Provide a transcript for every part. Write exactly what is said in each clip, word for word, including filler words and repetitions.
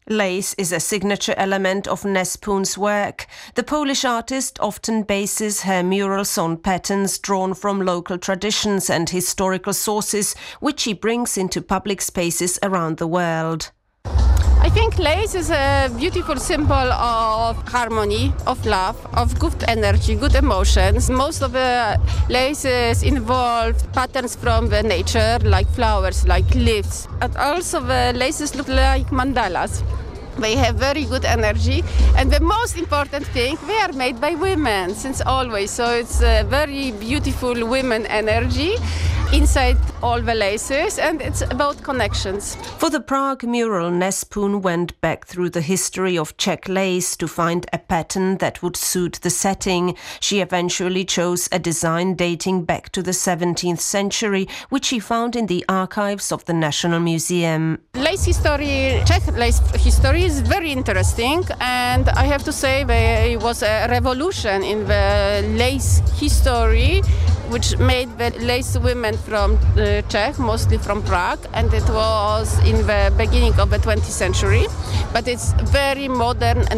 Lace is a signature element of Nespoon's work. The Polish artist often bases her murals on patterns drawn from local traditions and historical sources, which she brings into public spaces around the world. I think lace is a beautiful symbol of harmony, of love, of good energy, good emotions. Most of the laces involve patterns from the nature, like flowers, like leaves. And also the laces look like mandalas. They have very good energy, and the most important thing, they are made by women since always. So it's a very beautiful women energy inside all the laces, and it's about connections. For the Prague mural, Nespoon went back through the history of Czech lace to find a pattern that would suit the setting. She eventually chose a design dating back to the seventeenth century, which she found in the archives of the National Museum. Lace history, Czech lace history is very interesting, and I have to say there was a revolution in the lace history, which made the lace women from uh, Czech, mostly from Prague, and it was in the beginning of the twentieth century. But it's very modern and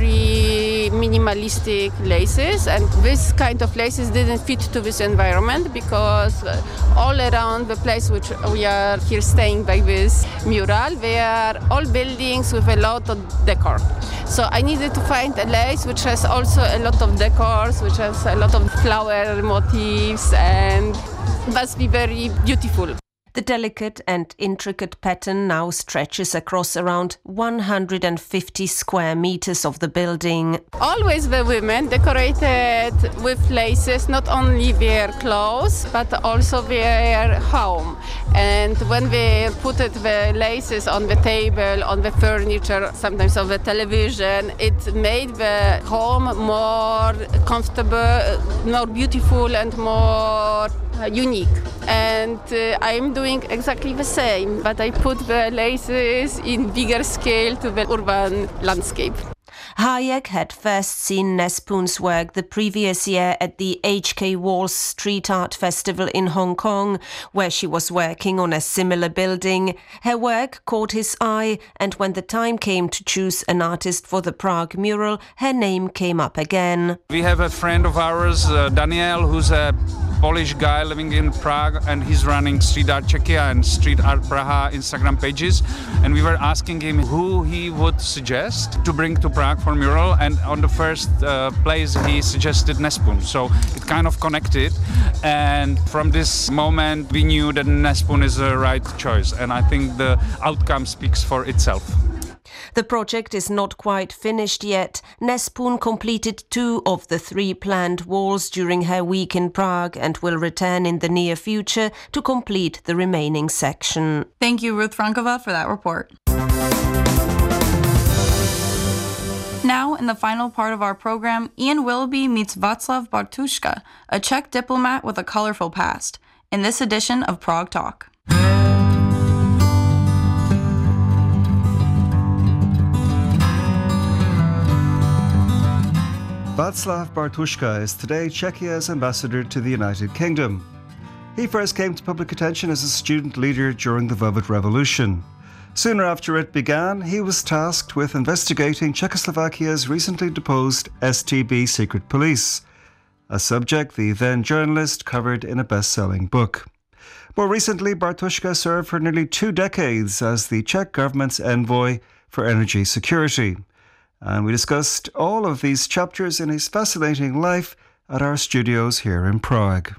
very minimalistic laces, and this kind of laces didn't fit to this environment because uh, all around the place which we are here staying by this mural, they are all buildings with a lot of decor. So I needed to find a lace which has also a lot of decors, which has a lot of flower motifs, and must be very beautiful. The delicate and intricate pattern now stretches across around one hundred fifty square meters of the building. Always the women decorated with laces, not only their clothes, but also their home. And when they put it, the laces on the table, on the furniture, sometimes on the television, it made the home more comfortable, more beautiful, and more unique. And uh, I'm doing exactly the same, but I put the laces in bigger scale to the urban landscape. Hayek had first seen Nespoon's work the previous year at the H K Walls Street Art Festival in Hong Kong, where she was working on a similar building. Her work caught his eye, and when the time came to choose an artist for the Prague mural, her name came up again. We have a friend of ours, uh, Daniel, who's a Polish guy living in Prague, and he's running Street Art Czechia and Street Art Praha Instagram pages, and we were asking him who he would suggest to bring to Prague for mural, and on the first uh, place he suggested Nespoon, so it kind of connected, and from this moment we knew that Nespoon is the right choice, and I think the outcome speaks for itself. The project is not quite finished yet. Nespoon completed two of the three planned walls during her week in Prague and will return in the near future to complete the remaining section. Thank you, Ruth Frankova, for that report. Now, in the final part of our program, Ian Willoughby meets Václav Bartuška, a Czech diplomat with a colorful past, in this edition of Prague Talk. Václav Bartuška is today Czechia's ambassador to the United Kingdom. He first came to public attention as a student leader during the Velvet Revolution. Soon after it began, he was tasked with investigating Czechoslovakia's recently deposed S T B secret police, a subject the then journalist covered in a best-selling book. More recently, Bartuška served for nearly two decades as the Czech government's envoy for energy security. And we discussed all of these chapters in his fascinating life at our studios here in Prague.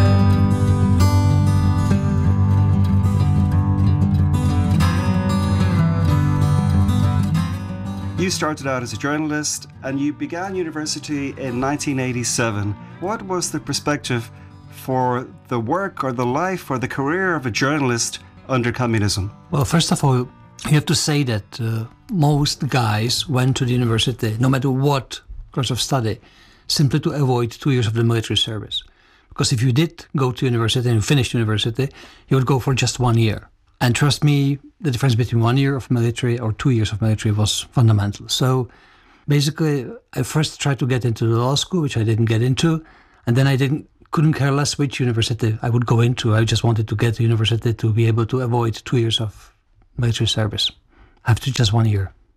You started out as a journalist and you began university in nineteen eighty-seven. What was the perspective for the work or the life or the career of a journalist under communism? Well, first of all, you have to say that uh, most guys went to the university, no matter what course of study, simply to avoid two years of the military service. Because if you did go to university and finish university, you would go for just one year. And trust me, the difference between one year of military or two years of military was fundamental. So basically, I first tried to get into the law school, which I didn't get into, and then I didn't couldn't care less which university I would go into. I just wanted to get to university to be able to avoid two years of military service after just one year.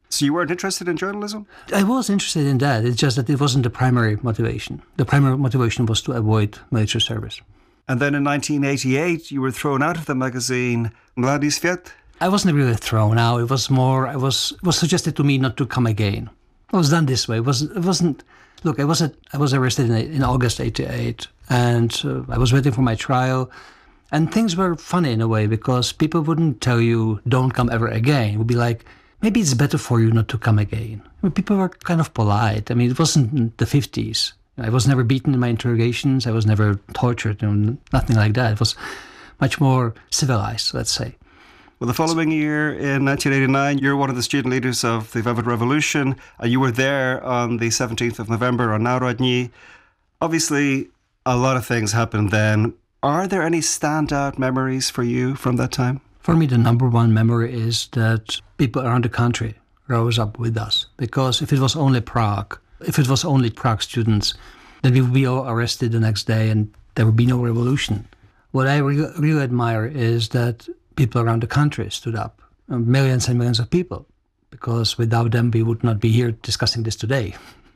So you weren't interested in journalism? I was interested in that. It's just that it wasn't the primary motivation. The primary motivation was to avoid military service. And then in nineteen eighty-eight, you were thrown out of the magazine Mladý Svět. I wasn't really thrown out. It was more, I was, it was suggested to me not to come again. It was done this way. It wasn't, it wasn't look, I was, at, I was arrested in, in August eighty-eight, and uh, I was waiting for my trial. And things were funny in a way, because people wouldn't tell you, don't come ever again. It would be like, maybe it's better for you not to come again. I mean, people were kind of polite. I mean, it wasn't the fifties. I was never beaten in my interrogations. I was never tortured, you know, nothing like that. It was much more civilized, let's say. Well, the following year, in nineteen eighty-nine, you're one of the student leaders of the Velvet Revolution. Uh, you were there on the seventeenth of November on Národní. Obviously, a lot of things happened then. Are there any standout memories for you from that time? For me, the number one memory is that people around the country rose up with us. Because if it was only Prague, if it was only Prague students, then we would be all arrested the next day and there would be no revolution. What I re- really admire is that people around the country stood up, millions and millions of people, because without them we would not be here discussing this today.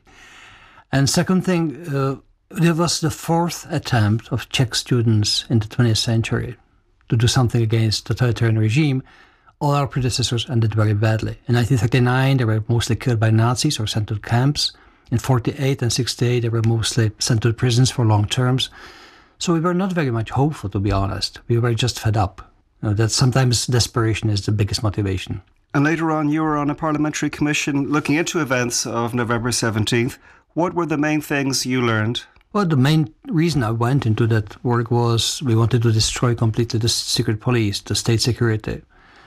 And second thing, uh, there was the fourth attempt of Czech students in the twentieth century to do something against the totalitarian regime. All our predecessors ended very badly. In nineteen thirty-nine, they were mostly killed by Nazis or sent to camps. In forty-eight and sixty-eight, they were mostly sent to prisons for long terms. So we were not very much hopeful, to be honest. We were just fed up. You know, that sometimes desperation is the biggest motivation. And later on, you were on a parliamentary commission looking into events of November seventeenth. What were the main things you learned? Well, the main reason I went into that work was we wanted to destroy completely the secret police, the state security.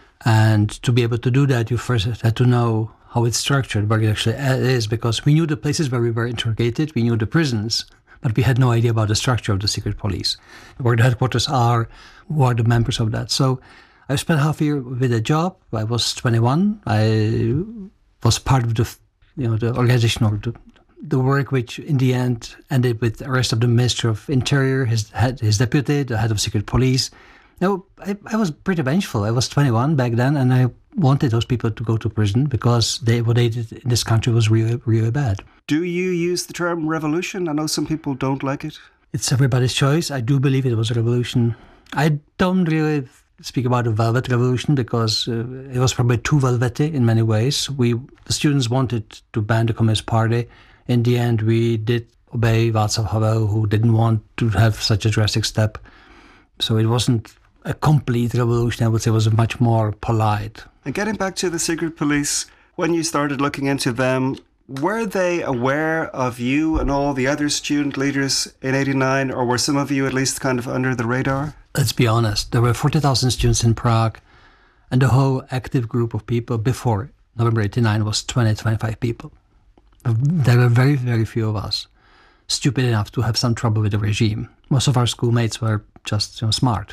And to be able to do that, you first had to know how it's structured, what it actually is, because we knew the places where we were interrogated, we knew the prisons, but we had no idea about the structure of the secret police, where the headquarters are, who are the members of that. So I spent half a year with a job. I was twenty-one. I was part of the, you know, the organization of the, the work, which in the end ended with the arrest of the Minister of Interior, his head, his deputy, the head of secret police. No, I, I was pretty vengeful. I was twenty-one back then, and I wanted those people to go to prison because they, what they did in this country was really, really bad. Do you use the term revolution? I know some people don't like it. It's everybody's choice. I do believe it was a revolution. I don't really speak about the Velvet Revolution because uh, it was probably too velvety in many ways. We, the students wanted to ban the Communist Party. In the end, we did obey Václav Havel, who didn't want to have such a drastic step. So it wasn't a complete revolution. I would say it was much more polite. And getting back to the secret police, when you started looking into them, were they aware of you and all the other student leaders in eighty-nine, or were some of you at least kind of under the radar? Let's be honest. There were forty thousand students in Prague, and the whole active group of people before November eighty-nine was twenty, twenty-five people. There were very, very few of us stupid enough to have some trouble with the regime. Most of our schoolmates were just, you know, smart.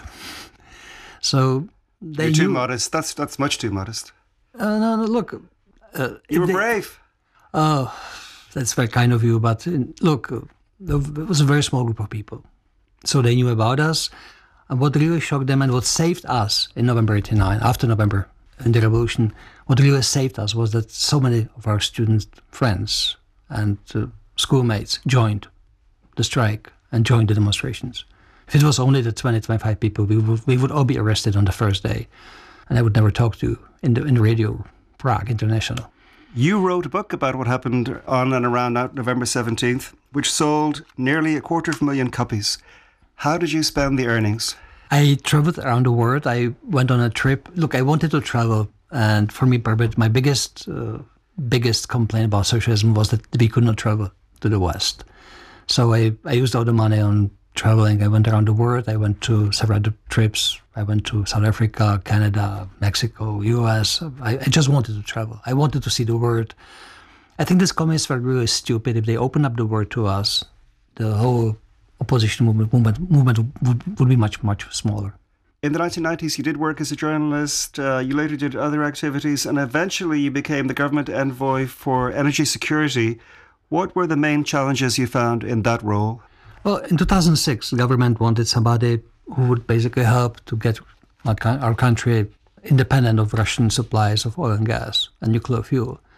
So they You're too knew, modest. That's that's much too modest. Uh, no, no, look. Uh, You were they, brave. Oh, that's very kind of you. But uh, look, uh, it was a very small group of people. So they knew about us. And what really shocked them and what saved us in November eighty-nine, after November, in the revolution, what really saved us was that so many of our student friends and uh, schoolmates joined the strike and joined the demonstrations. If it was only the twenty, twenty-five people, we would, we would all be arrested on the first day. And I would never talk to in the, in the radio Prague International. You wrote a book about what happened on and around November seventeenth, which sold nearly a quarter of a million copies. How did you spend the earnings? I traveled around the world. I went on a trip. Look, I wanted to travel. And for me, my biggest, uh, biggest complaint about socialism was that we could not travel to the West. So I, I used all the money on traveling. I went around the world. I went to several trips. I went to South Africa, Canada, Mexico, U S. I, I just wanted to travel. I wanted to see the world. I think these communists were really stupid. If they opened up the world to us, the whole opposition movement, movement, movement would, would be much, much smaller. In the nineteen nineties, you did work as a journalist. Uh, you later did other activities, and eventually you became the government envoy for energy security. What were the main challenges you found in that role? Well, in two thousand six, the government wanted somebody who would basically help to get our country independent of Russian supplies of oil and gas and nuclear fuel.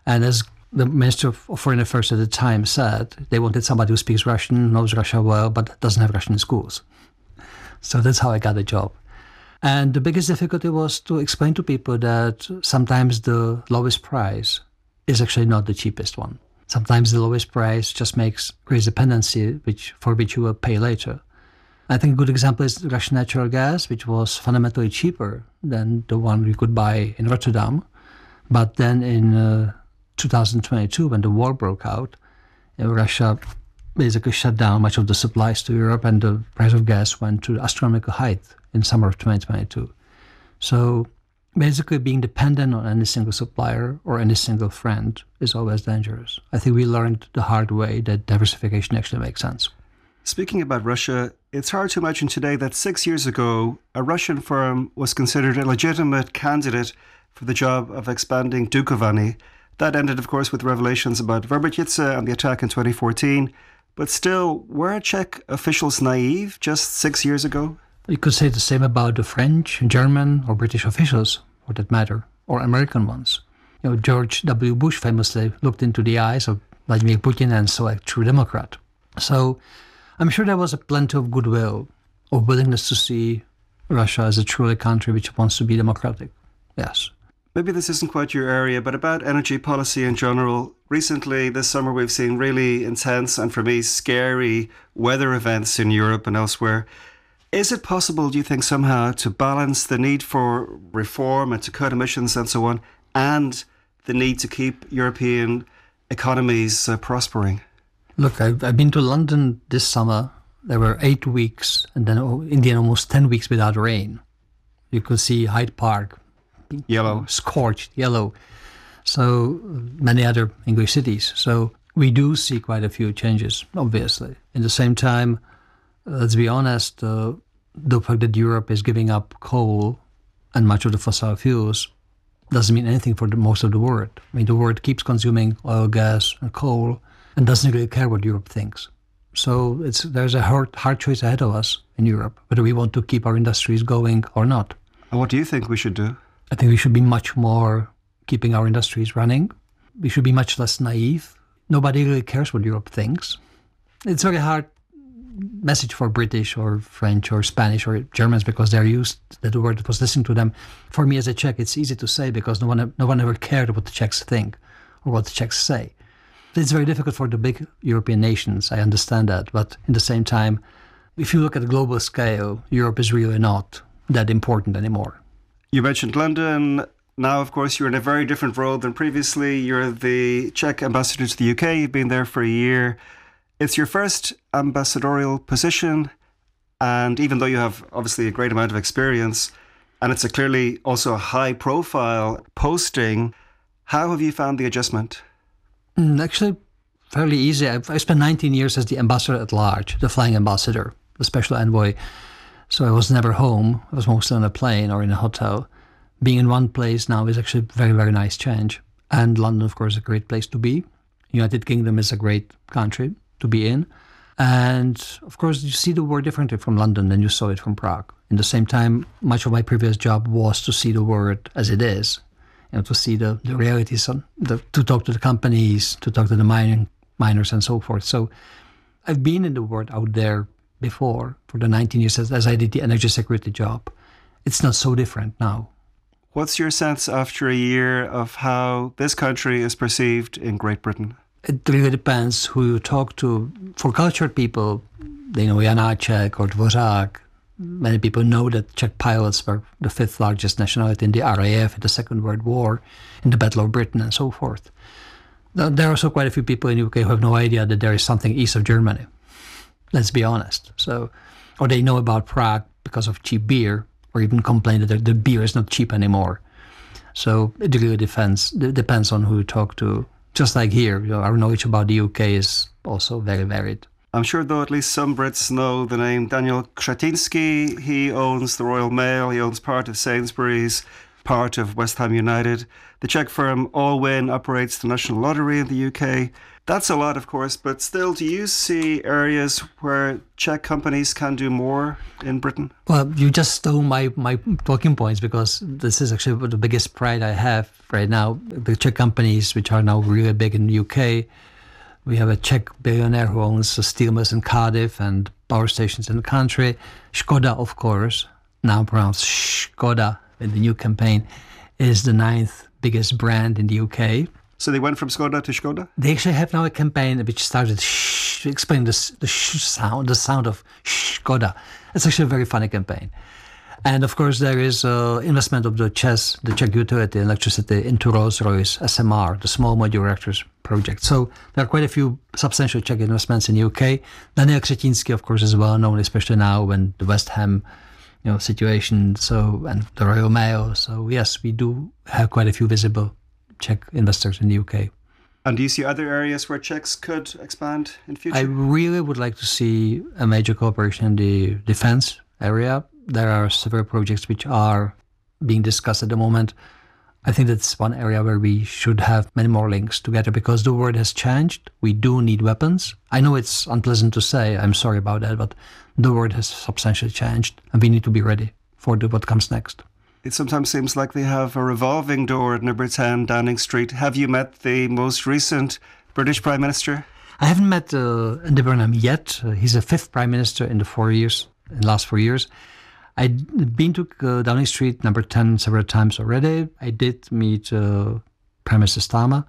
And as the Minister of Foreign Affairs at the time said, they wanted somebody who speaks Russian, knows Russia well, but doesn't have Russian in schools. So that's how I got the job. And the biggest difficulty was to explain to people that sometimes the lowest price is actually not the cheapest one. Sometimes the lowest price just makes creates dependency, which for which you will pay later. I think a good example is Russian natural gas, which was fundamentally cheaper than the one you could buy in Rotterdam. But then in uh, two thousand twenty-two, when the war broke out, uh, Russia basically shut down much of the supplies to Europe, and the price of gas went to astronomical height in summer of twenty twenty-two. So basically being dependent on any single supplier or any single friend is always dangerous. I think we learned the hard way that diversification actually makes sense. Speaking about Russia, it's hard to imagine today that six years ago, a Russian firm was considered a legitimate candidate for the job of expanding Dukovany. That ended, of course, with revelations about Verbityice and the attack in twenty fourteen. But still, were Czech officials naive just six years ago? You could say the same about the French, German, or British officials, for that matter, or American ones. You know, George W. Bush famously looked into the eyes of Vladimir Putin and saw a true Democrat. So I'm sure there was a plenty of goodwill, of willingness to see Russia as a truly country which wants to be democratic. Yes. Maybe this isn't quite your area, but about energy policy in general. Recently, this summer, we've seen really intense and, for me, scary weather events in Europe and elsewhere. Is it possible, do you think, somehow to balance the need for reform and to cut emissions and so on, and the need to keep European economies uh, prospering? Look, I've, I've been to London this summer. There were eight weeks, and then oh, in the end, almost ten weeks without rain. You could see Hyde Park. Yellow. Scorched, yellow. So many other English cities. So we do see quite a few changes, obviously. In the same time, let's be honest, uh, the fact that Europe is giving up coal and much of the fossil fuels doesn't mean anything for the, most of the world. I mean, the world keeps consuming oil, gas, and coal and doesn't really care what Europe thinks. So it's there's a hard, hard choice ahead of us in Europe, whether we want to keep our industries going or not. And what do you think we should do? I think we should be much more keeping our industries running. We should be much less naive. Nobody really cares what Europe thinks. It's a very hard message for British or French or Spanish or Germans because they're used that the world was listening to them. For me as a Czech, it's easy to say because no one no one ever cared what the Czechs think or what the Czechs say. It's very difficult for the big European nations, I understand that. But at the same time, if you look at the global scale, Europe is really not that important anymore. You mentioned London. Now, of course, you're in a very different role than previously. You're the Czech ambassador to the U K. You've been there for a year. It's your first ambassadorial position. And even though you have obviously a great amount of experience, and it's a clearly also a high profile posting, how have you found the adjustment? Mm, actually, fairly easy. I've, I spent nineteen years as the ambassador at large, the flying ambassador, the special envoy. So I was never home. I was mostly on a plane or in a hotel. Being in one place now is actually a very, very nice change. And London, of course, is a great place to be. United Kingdom is a great country to be in. And, of course, you see the world differently from London than you saw it from Prague. In the same time, much of my previous job was to see the world as it is. You know, to see the, the realities, on the, to talk to the companies, to talk to the mining, miners and so forth. So I've been in the world out there before for the nineteen years as, as I did the energy security job. It's not so different now. What's your sense after a year of how this country is perceived in Great Britain? It really depends who you talk to. For cultured people, they know Janáček or Dvořák. Many people know that Czech pilots were the fifth largest nationality in the R A F in the Second World War, in the Battle of Britain and so forth. There are also quite a few people in the U K who have no idea that there is something east of Germany. Let's be honest. So, or they know about Prague because of cheap beer, or even complain that the beer is not cheap anymore. So it really depends. It depends on who you talk to. Just like here, you know, our knowledge about the U K is also very varied. I'm sure, though, at least some Brits know the name Daniel Křetínský. He owns the Royal Mail. He owns part of Sainsbury's. part of West Ham United. The Czech firm Allwyn operates the National Lottery in the U K. That's a lot, of course, but still, do you see areas where Czech companies can do more in Britain? Well, you just stole my, my talking points, because this is actually the biggest pride I have right now. The Czech companies, which are now really big in the U K, we have a Czech billionaire who owns a steel mills in Cardiff and power stations in the country. Škoda, of course, now pronounced Škoda in the new campaign, is the ninth biggest brand in the U K. So they went from Škoda to Škoda? They actually have now a campaign which started sh- to explain the, the sh sound, the sound of Škoda. It's actually a very funny campaign. And of course, there is uh, investment of the ČEZ, the Czech utility electricity, into Rolls-Royce S M R, the small modular reactors project. So there are quite a few substantial Czech investments in the U K. Daniel Křetínský, of course, is well known, especially now when the West Ham, you know, situation. So and the Royal Mail. So yes, we do have quite a few visible Czech investors in the U K. And do you see other areas where Czechs could expand in future? I really would like to see a major cooperation in the defense area. There are several projects which are being discussed at the moment. I think that's one area where we should have many more links together, because the world has changed. We do need weapons. I know it's unpleasant to say, I'm sorry about that, but the world has substantially changed and we need to be ready for the, what comes next. It sometimes seems like they have a revolving door at number ten Downing Street. Have you met the most recent British Prime Minister? I haven't met uh, Andy Burnham yet. Uh, he's the fifth Prime Minister in the four years, in the last four years. I'd been to uh, Downing Street number ten several times already. I did meet uh, Prime Minister Starmer.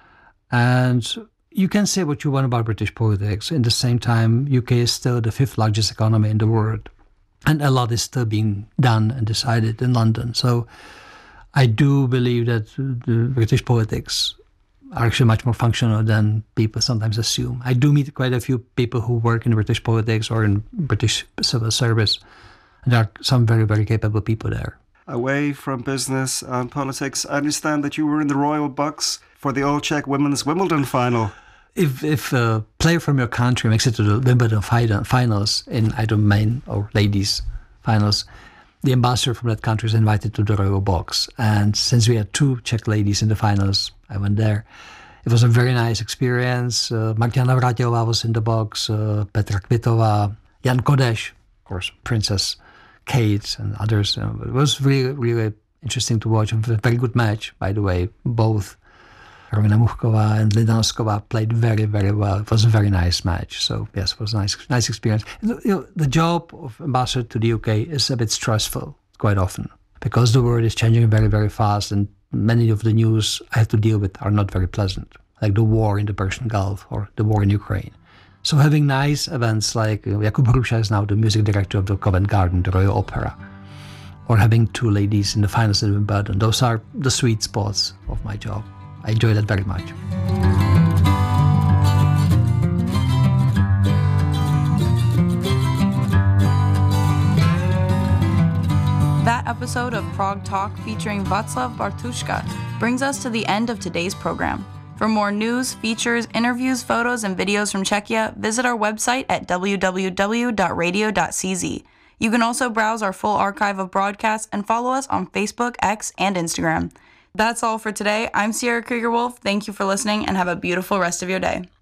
And you can say what you want about British politics. In the same time, U K is still the fifth largest economy in the world. And a lot is still being done and decided in London. So I do believe that the British politics are actually much more functional than people sometimes assume. I do meet quite a few people who work in British politics or in British civil service. And there are some very, very capable people there. Away from business and politics, I understand that you were in the royal box for the All Czech Women's Wimbledon final. If if a player from your country makes it to the Wimbledon finals in either men or ladies finals, the ambassador from that country is invited to the royal box. And since we had two Czech ladies in the finals, I went there. It was a very nice experience. Uh, Martina Navrátilová was in the box, uh, Petra Kvitová, Jan Kodeš, of course, Princess Kate and others. Uh, it was really, really interesting to watch. A very good match, by the way. Both Romina Muchková and Linda Noskova played very, very well. It was a very nice match. So yes, it was a nice, nice experience. You know, the job of ambassador to the U K is a bit stressful quite often, because the world is changing very, very fast, and many of the news I have to deal with are not very pleasant, like the war in the Persian Gulf or the war in Ukraine. So having nice events like uh, Jakub Hruša is now the music director of the Covent Garden, the Royal Opera, or having two ladies in the finals at Wimbledon, those are the sweet spots of my job. I enjoy that very much. That episode of Prague Talk featuring Václav Bartuška brings us to the end of today's program. For more news, features, interviews, photos, and videos from Czechia, visit our website at w w w dot radio dot c z. You can also browse our full archive of broadcasts and follow us on Facebook, X, and Instagram. That's all for today. I'm Sierra Krieger-Wolf. Thank you for listening and have a beautiful rest of your day.